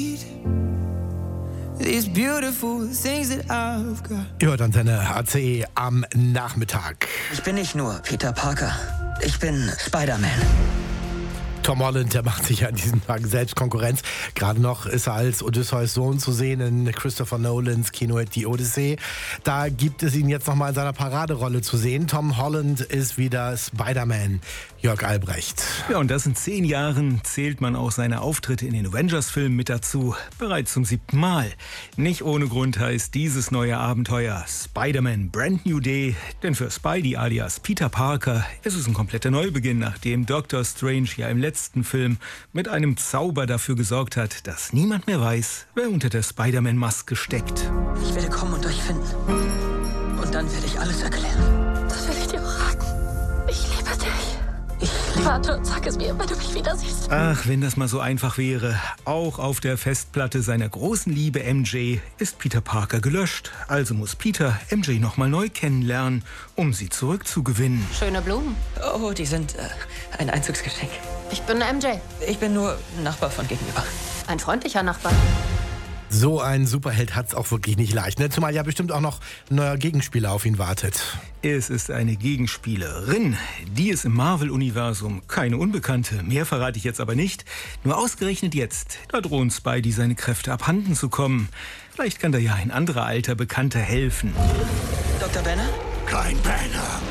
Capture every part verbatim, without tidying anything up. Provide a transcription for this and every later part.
These beautiful things that I've got. Ihr hört Antenne A C am Nachmittag. Ich bin nicht nur Peter Parker. Ich bin Spider-Man. Tom Holland, der macht sich ja an diesem Tag selbst Konkurrenz. Gerade noch ist er als Odysseus Sohn zu sehen in Christopher Nolans Kinohit Die Odyssee. Da gibt es ihn jetzt nochmal in seiner Paraderolle zu sehen. Tom Holland ist wieder Spider-Man. Jörg Albrecht. Ja, und das in zehn Jahren zählt man auch seine Auftritte in den Avengers-Filmen mit dazu. Bereits zum siebten Mal. Nicht ohne Grund heißt dieses neue Abenteuer Spider-Man Brand New Day. Denn für Spidey alias Peter Parker ist es ein kompletter Neubeginn, nachdem Doctor Strange ja im letzten Film mit einem Zauber dafür gesorgt hat, dass niemand mehr weiß, wer unter der Spider-Man-Maske steckt. Ich werde kommen und euch finden. Und dann werde ich alles erklären. Das will ich dir auch raten. Ich liebe dich. Ich liebe... Warte und sag es mir, wenn du mich wieder siehst. Ach, wenn das mal so einfach wäre. Auch auf der Festplatte seiner großen Liebe M J ist Peter Parker gelöscht. Also muss Peter M J nochmal neu kennenlernen, um sie zurückzugewinnen. Schöne Blumen. Oh, die sind äh, ein Einzugsgeschenk. Ich bin M J. Ich bin nur Nachbar von gegenüber. Ein freundlicher Nachbar. So ein Superheld hat's auch wirklich nicht leicht, ne? Zumal ja bestimmt auch noch ein neuer Gegenspieler auf ihn wartet. Es ist eine Gegenspielerin. Die ist im Marvel-Universum keine Unbekannte. Mehr verrate ich jetzt aber nicht. Nur ausgerechnet jetzt, da drohen Spidey seine Kräfte abhanden zu kommen. Vielleicht kann da ja ein anderer alter Bekannter helfen. Doktor Banner? Kein Banner.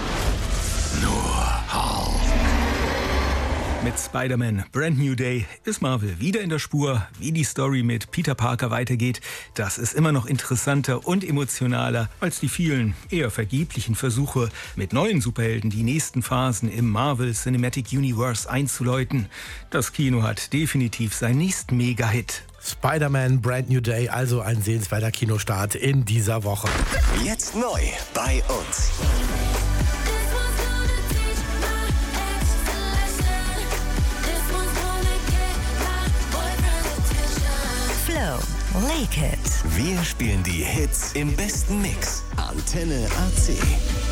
Nur Hulk. Mit Spider-Man Brand New Day ist Marvel wieder in der Spur. Wie die Story mit Peter Parker weitergeht, das ist immer noch interessanter und emotionaler als die vielen eher vergeblichen Versuche, mit neuen Superhelden die nächsten Phasen im Marvel Cinematic Universe einzuläuten. Das Kino hat definitiv seinen nächsten Mega-Hit. Spider-Man Brand New Day, also ein sehenswerter Kinostart in dieser Woche. Jetzt neu bei uns. Flow, Lake It. Wir spielen die Hits im besten Mix. Antenne A C.